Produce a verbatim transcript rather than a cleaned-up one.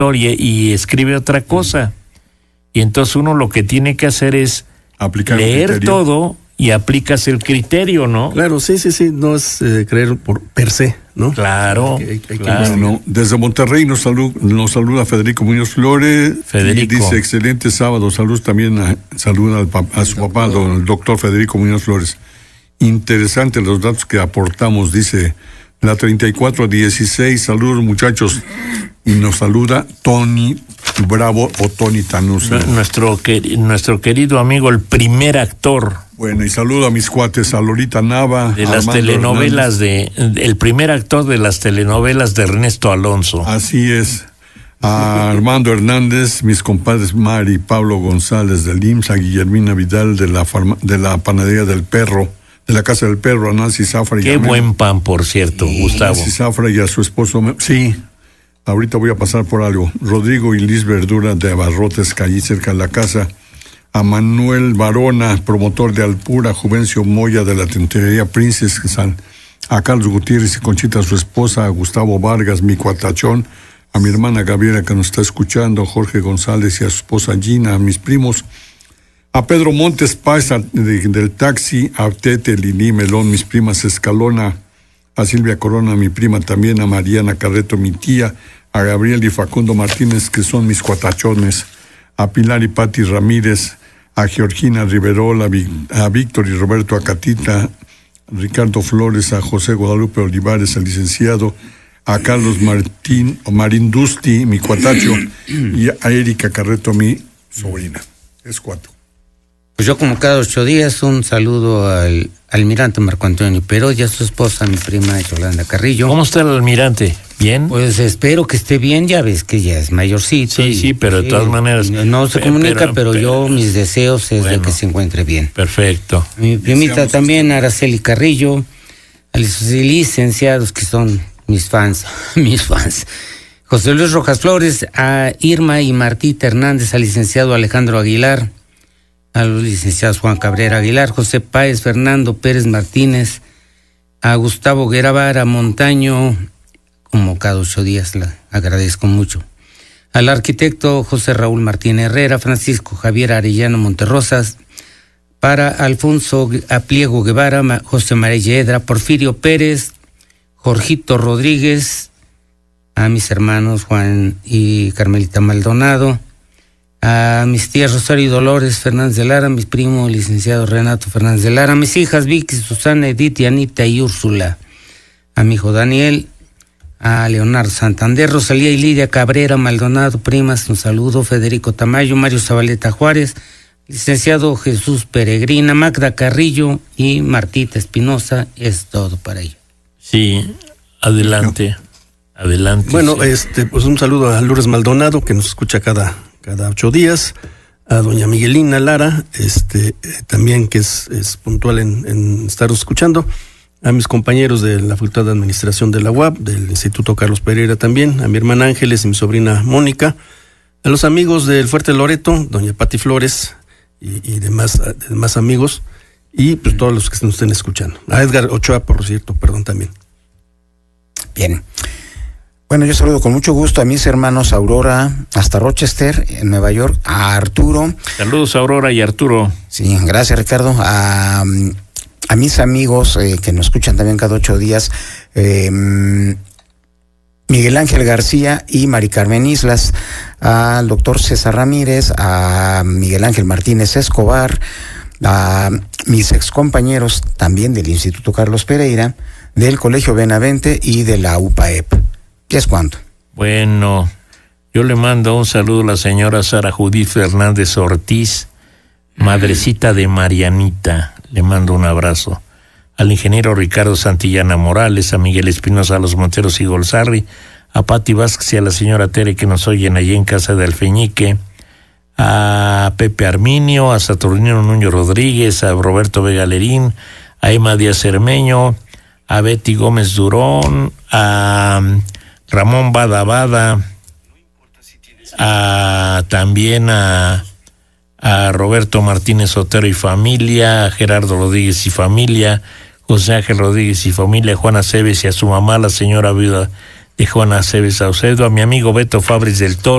y, y escribe otra cosa. Y entonces uno lo que tiene que hacer es aplicar leer todo y aplicas el criterio, ¿no? Claro, sí, sí, sí, no es eh, creer por per se, ¿no? Claro, Hay que- hay que claro. Bueno, desde Monterrey nos, salu- nos saluda Federico Muñoz Flores. Federico. Y dice, excelente sábado, saludos también, a, saluda al pap- a su papá, don, el doctor Federico Muñoz Flores. Interesante los datos que aportamos, dice la treinta y cuatro dieciséis, saludos muchachos. Y nos saluda Tony Bravo o Tony Tanusa. N- Nuestro, queri- nuestro querido amigo, el primer actor Bueno, y saludo a mis cuates, a Lolita Nava. de las Armando telenovelas Hernández. de, el primer actor de las telenovelas de Ernesto Alonso. Así es. A Armando Hernández, mis compadres Mari y Pablo González del I M S S, a Guillermina Vidal de la farma- de la panadería del Perro, de la Casa del Perro, a Nancy Zafra y Qué a Mel- buen pan, por cierto, Gustavo. Nancy Zafra y a su esposo. Me- Sí, ahorita voy a pasar por algo. Rodrigo y Liz Verdura de Abarrotes, calle cerca de la casa. A Manuel Barona, promotor de Alpura, Juvencio Moya de la Tintería Princess, San- a Carlos Gutiérrez y Conchita, su esposa, a Gustavo Vargas, mi cuatachón, a mi hermana Gabriela que nos está escuchando, Jorge González y a su esposa Gina, a mis primos, a Pedro Montes Paz a- de- del taxi, a Tete, Lili Melón, mis primas Escalona, a Silvia Corona, mi prima también, a Mariana Carreto, mi tía, a Gabriel y Facundo Martínez, que son mis cuatachones, a Pilar y Pati Ramírez, a Georgina Riverola, a Vi- a Víctor y Roberto Acatita, Ricardo Flores, a José Guadalupe Olivares, al licenciado, a Carlos Martín, o Marindusti, mi cuatacho, y a Erika Carreto, mi sobrina. Es cuatro. Pues yo, como cada ocho días, un saludo al almirante Marco Antonio Peró y a su esposa, mi prima Yolanda Carrillo. ¿Cómo está el almirante? ¿Bien? Pues espero que esté bien, ya ves que ya es mayorcito. Sí, y- sí, pero de todas maneras- No, no se pe- comunica, pero- pero, pero- yo, mis deseos es Bueno. de que se encuentre bien. Perfecto. Mi primita Deseamos también, Araceli Carrillo, a los licenciados que son mis fans, mis fans. José Luis Rojas Flores, a Irma y Martita Hernández, al licenciado Alejandro Aguilar, a los licenciados Juan Cabrera Aguilar, José Páez, Fernando Pérez Martínez, a Gustavo Gueravara Montaño, como cada ocho días, la agradezco mucho. Al arquitecto José Raúl Martín Herrera, Francisco Javier Arellano Monterrosas, para Alfonso Apliego Guevara, Ma- José María Yedra, Porfirio Pérez, Jorgito Rodríguez, a mis hermanos Juan y Carmelita Maldonado, a mis tías Rosario y Dolores Fernández de Lara, mis primos licenciado Renato Fernández de Lara, mis hijas Vicky, Susana, Edith, y Anita y Úrsula, a mi hijo Daniel, a Leonardo Santander, Rosalía y Lidia Cabrera Maldonado, primas, un saludo, Federico Tamayo, Mario Zabaleta Juárez, licenciado Jesús Peregrina, Magda Carrillo y Martita Espinosa, es todo para ello. Sí, adelante. Adelante. Bueno, sí. este, pues un saludo a Lourdes Maldonado, que nos escucha cada, cada ocho días, a doña Miguelina Lara, este, eh, también que es, es puntual en, en estar escuchando, a mis compañeros de la Facultad de Administración de la U A P, del Instituto Carlos Pereira también, a mi hermana Ángeles y mi sobrina Mónica, a los amigos del Fuerte Loreto, doña Pati Flores y, y demás, demás amigos, y pues todos los que nos estén escuchando. A Edgar Ochoa, por cierto, perdón también. Bien. Bueno, yo saludo con mucho gusto a mis hermanos Aurora, hasta Rochester, en Nueva York, a Arturo. Saludos a Aurora y Arturo. Sí, gracias, Ricardo. A, a mis amigos eh, que nos escuchan también cada ocho días, eh, Miguel Ángel García y Mari Carmen Islas, al doctor César Ramírez, a Miguel Ángel Martínez Escobar, a mis excompañeros también del Instituto Carlos Pereira, del Colegio Benavente y de la U P A E P. ¿Qué es cuánto? Bueno, yo le mando un saludo a la señora Sara Judith Fernández Ortiz, madrecita de Marianita. Le mando un abrazo. Al ingeniero Ricardo Santillana Morales, a Miguel Espinosa, a los Monteros y Golzarri, a Pati Vázquez y a la señora Tere que nos oyen allí en Casa de Alfeñique, a Pepe Arminio, a Saturnino Nuño Rodríguez, a Roberto Vega Lerín, a Emma Díaz Cermeño, a Betty Gómez Durón, a Ramón Bada Bada, a, también a, a Roberto Martínez Otero y familia, a Gerardo Rodríguez y familia, José Ángel Rodríguez y familia, Juana Cebes y a su mamá, la señora viuda de Juana Cebes Saucedo, a mi amigo Beto Fabres del Toro,